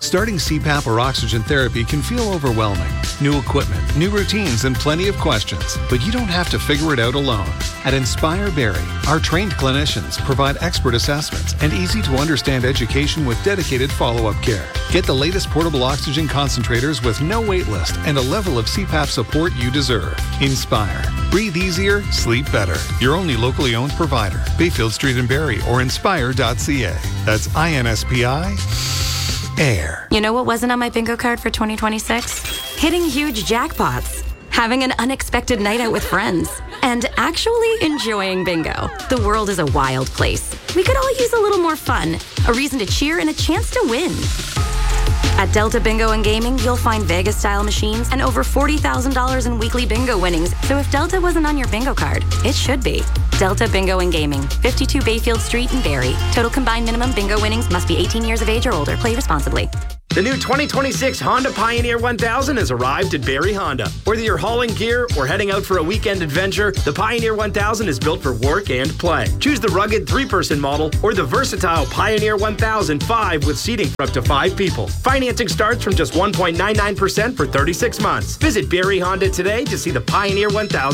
Starting CPAP or oxygen therapy can feel overwhelming. New equipment, new routines, and plenty of questions. But you don't have to figure it out alone. At Inspire Barrie, our trained clinicians provide expert assessments and easy-to-understand education with dedicated follow-up care. Get the latest portable oxygen concentrators with no wait list and a level of CPAP support you deserve. Inspire. Breathe easier, sleep better. Your only locally owned provider. Bayfield Street in Barrie or inspire.ca. That's INSPI. Air. You know what wasn't on my bingo card for 2026? Hitting huge jackpots, having an unexpected night out with friends, and actually enjoying bingo. The world is a wild place. We could all use a little more fun, a reason to cheer, and a chance to win. At Delta Bingo and Gaming, you'll find Vegas-style machines and over $40,000 in weekly bingo winnings. So if Delta wasn't on your bingo card, it should be. Delta Bingo and Gaming, 52 Bayfield Street in Barrie. Total combined minimum bingo winnings must be 18 years of age or older. Play responsibly. The new 2026 Honda Pioneer 1000 has arrived at Barrie Honda. Whether you're hauling gear or heading out for a weekend adventure, the Pioneer 1000 is built for work and play. Choose the rugged 3-person model or the versatile Pioneer 1000 5 with seating for up to 5 people. Financing starts from just 1.99% for 36 months. Visit Barrie Honda today to see the Pioneer 1000